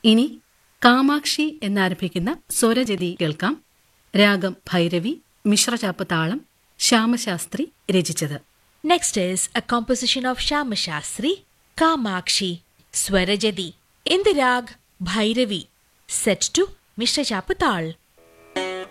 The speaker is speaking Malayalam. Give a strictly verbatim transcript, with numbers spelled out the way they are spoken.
ഇനി കാമാക്ഷി എന്നാരംഭിക്കുന്ന സ്വരജതി കേൾക്കാം. രാഗം ഭൈരവി, മിശ്രചാപ്പ് താളം, ശ്യാമശാസ്ത്രി രചിച്ചത്. Next is a composition of Shyama Shastri, Kamakshi, Swarajadi, in the rag Bhairavi, set to Mishra Chapatal.